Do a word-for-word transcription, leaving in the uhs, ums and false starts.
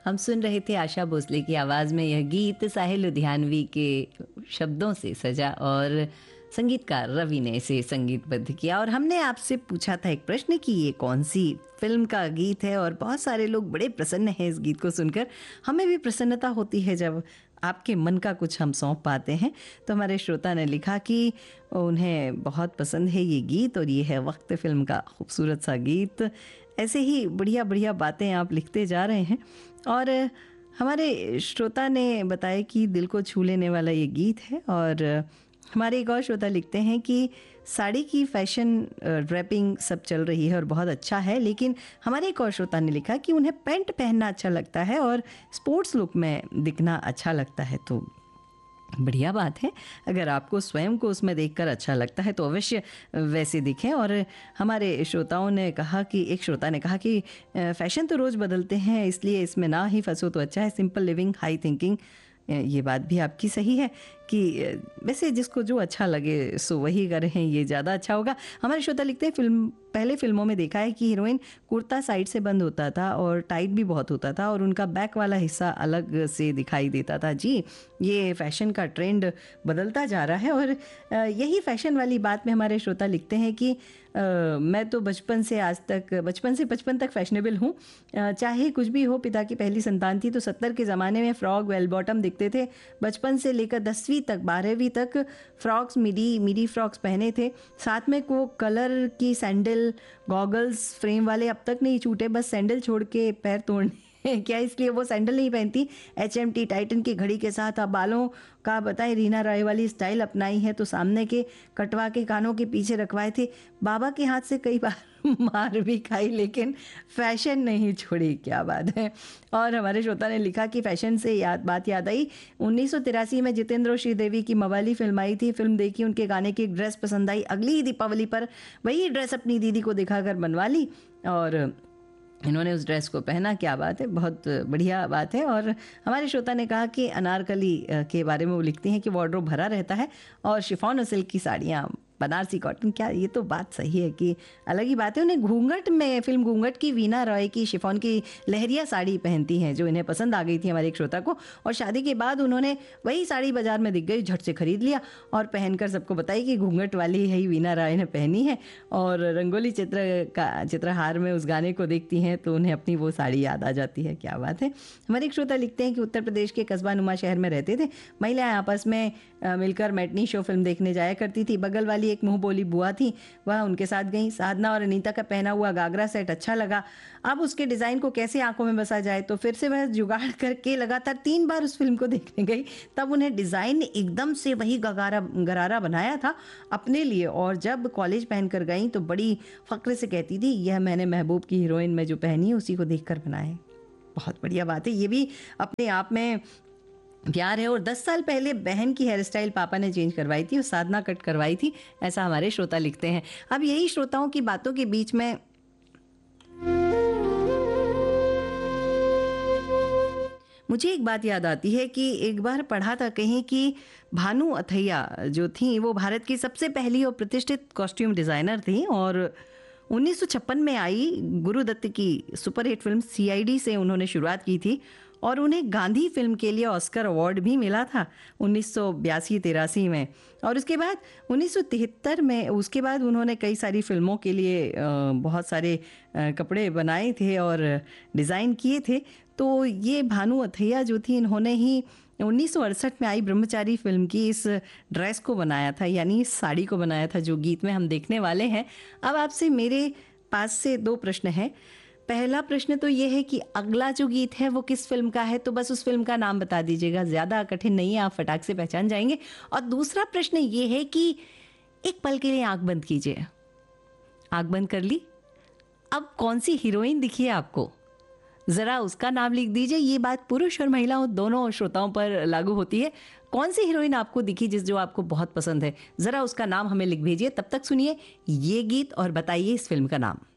हम सुन रहे थे आशा भोसले की आवाज़ में यह गीत, साहिल लुधियानवी के शब्दों से सजा और संगीतकार रवि ने इसे संगीतबद्ध किया। और हमने आपसे पूछा था एक प्रश्न कि ये कौन सी फिल्म का गीत है, और बहुत सारे लोग बड़े प्रसन्न हैं इस गीत को सुनकर। हमें भी प्रसन्नता होती है जब आपके मन का कुछ हम सौंप पाते हैं। तो हमारे श्रोता ने लिखा कि उन्हें बहुत पसंद है ये गीत, और ये है वक्त फिल्म का खूबसूरत सा गीत। ऐसे ही बढ़िया बढ़िया बातें आप लिखते जा रहे हैं। और हमारे श्रोता ने बताया कि दिल को छू लेने वाला ये गीत है। और हमारे एक और श्रोता लिखते हैं कि साड़ी की फैशन ड्रेपिंग सब चल रही है और बहुत अच्छा है, लेकिन हमारे एक और श्रोता ने लिखा कि उन्हें पैंट पहनना अच्छा लगता है और स्पोर्ट्स लुक में दिखना अच्छा लगता है। तो बढ़िया बात है, अगर आपको स्वयं को उसमें देखकर अच्छा लगता है तो अवश्य वैसे दिखें। और हमारे श्रोताओं ने कहा कि एक श्रोता ने कहा कि फैशन तो रोज़ बदलते हैं, इसलिए इसमें ना ही फंसो तो अच्छा है। Simple living, high thinking. ये बात भी आपकी सही है कि वैसे जिसको जो अच्छा लगे सो वही करें, ये ज़्यादा अच्छा होगा। हमारे श्रोता लिखते हैं फिल्म पहले फिल्मों में देखा है कि हीरोइन कुर्ता साइड से बंद होता था और टाइट भी बहुत होता था, और उनका बैक वाला हिस्सा अलग से दिखाई देता था। जी, ये फैशन का ट्रेंड बदलता जा रहा है। और यही फैशन वाली बात में हमारे श्रोता लिखते हैं कि आ, मैं तो बचपन से आज तक बचपन से बचपन तक फैशनेबल हूँ, चाहे कुछ भी हो। पिता की पहली संतान थी, तो सत्तर के ज़माने में फ्रॉक, वेल बॉटम दिखते थे। बचपन से लेकर दसवीं तक, बारहवीं तक फ्रॉक्स, मिडी मिडी फ्रॉक्स पहने थे। साथ में वो कलर की सैंडल, गॉगल्स फ्रेम वाले अब तक नहीं छूटे, बस सैंडल छोड़ के पैर तोड़ने क्या, इसलिए वो सैंडल नहीं पहनती। एच एम टी टाइटन की घड़ी के साथ अब बालों का बताएं रीना रॉय वाली स्टाइल अपनाई है, तो सामने के कटवा के कानों के पीछे रखवाए थे। बाबा के हाथ से कई बार मार भी खाई, लेकिन फैशन नहीं छोड़ी। क्या बात है। और हमारे श्रोता ने लिखा कि फैशन से याद बात याद आई, उन्नीस सौ तिरासी में जितेंद्र और श्रीदेवी की मवाली फिल्म आई थी। फिल्म देखी, उनके गाने की एक ड्रेस पसंद आई। अगली ही दीपावली पर वही ड्रेस अपनी दीदी को दिखाकर बनवा ली और इन्होंने उस ड्रेस को पहना। क्या बात है, बहुत बढ़िया बात है। और हमारे श्रोता ने कहा कि अनारकली के बारे में वो लिखती हैं कि वार्डरोब भरा रहता है और शिफॉन और सिल्क की साड़ियाँ, बनारसी कॉटन। क्या ये तो बात सही है कि अलग ही बात है। उन्हें घूंघट में, फिल्म घूंघट की वीना रॉय की शिफॉन की लहरिया साड़ी पहनती हैं, जो इन्हें पसंद आ गई थी हमारे एक श्रोता को। और शादी के बाद उन्होंने वही साड़ी बाजार में दिख गई, झट से खरीद लिया और पहनकर सबको बताई कि घूंघट वाली है ही वीना रॉय ने पहनी है। और रंगोली चित्र का चित्रहार में उस गाने को देखती हैं तो उन्हें अपनी वो साड़ी याद आ जाती है। क्या बात है। हमारे एक श्रोता लिखते हैं कि उत्तर प्रदेश के कस्बा नुमा शहर में रहते थे। महिलाएं आपस में मिलकर मैटनी शो फिल्म देखने जाया करती थी। बगल वाली एक मुंह बोली बुआ थी, वह उनके साथ गई। साधना और अनीता का पहना हुआ गागरा सेट अच्छा लगा। अब उसके डिज़ाइन को कैसे आंखों में बसा जाए, तो फिर से वह जुगाड़ करके लगातार तीन बार उस फिल्म को देखने गई। तब उन्हें डिज़ाइन एकदम से वही गगारा गरारा बनाया था अपने लिए, और जब कॉलेज पहनकर गई तो बड़ी फक्र से कहती थी, यह मैंने महबूब की हीरोइन में जो पहनी है उसी को देखकर बनाए। बहुत बढ़िया बात है, ये भी अपने आप में प्यार है। और दस साल पहले बहन की हेयर स्टाइल पापा ने चेंज करवाई थी और साधना कट करवाई थी, ऐसा हमारे श्रोता लिखते हैं। अब यही श्रोताओं की बातों के बीच में मुझे एक बात याद आती है कि एक बार पढ़ा था कहीं कि भानु अथैया जो थी वो भारत की सबसे पहली और प्रतिष्ठित कॉस्ट्यूम डिज़ाइनर थी। और उन्नीस सौ छप्पन में आई गुरुदत्त की superhit film C I D से उन्होंने शुरुआत की थी, और उन्हें गांधी फिल्म के लिए ऑस्कर अवार्ड भी मिला था उन्नीस सौ बयासी तिरासी में। और उसके बाद उन्नीस सौ तिहत्तर में उसके बाद उन्होंने कई सारी फिल्मों के लिए बहुत सारे कपड़े बनाए थे और डिज़ाइन किए थे। तो ये भानु अथैया जो थी, इन्होंने ही उन्नीस सौ अड़सठ में आई ब्रह्मचारी फिल्म की इस ड्रेस को बनाया था, यानी इस साड़ी को बनाया था जो गीत में हम देखने वाले हैं। अब आपसे मेरे पास से दो प्रश्न हैं। पहला प्रश्न तो ये है कि अगला जो गीत है वो किस फिल्म का है, तो बस उस फिल्म का नाम बता दीजिएगा, ज़्यादा कठिन नहीं है, आप फटाक से पहचान जाएंगे। और दूसरा प्रश्न ये है कि एक पल के लिए आंख बंद कीजिए। आंख बंद कर ली, अब कौन सी हीरोइन दिखी है आपको, ज़रा उसका नाम लिख दीजिए। ये बात पुरुष और महिलाओं दोनों श्रोताओं पर लागू होती है। कौन सी हीरोइन आपको दिखी जिस जो आपको बहुत पसंद है, ज़रा उसका नाम हमें लिख भेजिए। तब तक सुनिए ये गीत और बताइए इस फिल्म का नाम।